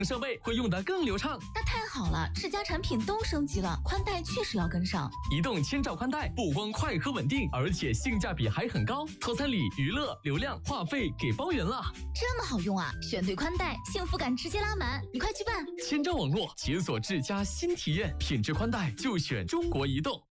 设备会用得更流畅。 那太好了，智家产品都升级了，宽带确实要跟上。 移动千兆宽带不光快和稳定，而且性价比还很高，套餐里娱乐、流量、话费给包圆了。 这么好用啊！选对宽带，幸福感直接拉满，你快去办！ 千兆网络解锁智家新体验，品质宽带就选中国移动。